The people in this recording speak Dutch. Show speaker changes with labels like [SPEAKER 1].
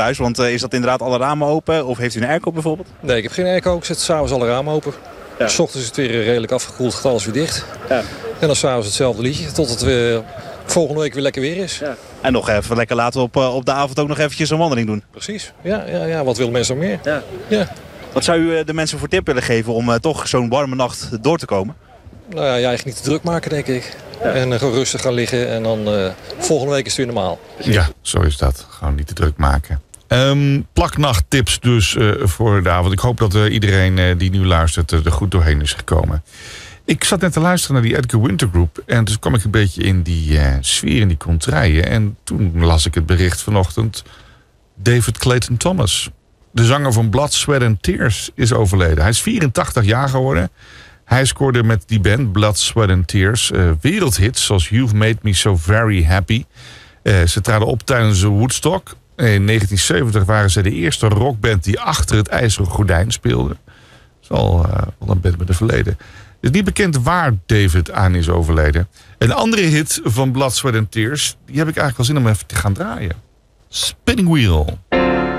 [SPEAKER 1] thuis? Want is dat inderdaad alle ramen open? Of heeft u een airco bijvoorbeeld?
[SPEAKER 2] Nee, ik heb geen airco. Ik zet s'avonds alle ramen open.
[SPEAKER 1] Ja.
[SPEAKER 2] 's Ochtends is het weer redelijk afgekoeld, gaat alles weer dicht.
[SPEAKER 1] Ja.
[SPEAKER 2] En dan s'avonds hetzelfde liedje, tot het weer volgende week weer lekker weer is.
[SPEAKER 1] Ja. En nog even lekker laten we op de avond ook nog eventjes een wandeling doen.
[SPEAKER 2] Precies. Ja. Wat willen mensen nog meer?
[SPEAKER 1] Ja.
[SPEAKER 2] Ja.
[SPEAKER 1] Wat zou u de mensen voor tip willen geven om toch zo'n warme nacht door te komen?
[SPEAKER 2] Nou ja, je eigen niet te druk maken, denk ik. Ja. En gewoon rustig gaan liggen en dan volgende week is het weer normaal.
[SPEAKER 3] Ja, zo is dat. Gewoon niet te druk maken. Plaknachttips dus voor de avond. Ik hoop dat iedereen die nu luistert er goed doorheen is gekomen. Ik zat net te luisteren naar die Edgar Winter Group. En dus kwam ik een beetje in die sfeer, in die contraien. En toen las ik het bericht vanochtend. David Clayton Thomas, de zanger van Blood, Sweat and Tears, is overleden. Hij is 84 jaar geworden. Hij scoorde met die band Blood, Sweat and Tears wereldhits zoals You've Made Me So Very Happy. Ze traden op tijdens Woodstock. In 1970 waren ze de eerste rockband die achter het ijzeren gordijn speelde. Dat is al een band met een verleden. Het is niet bekend waar David aan is overleden. Een andere hit van Blood, Sweat and Tears, die heb ik eigenlijk wel zin om even te gaan draaien. Spinning Wheel.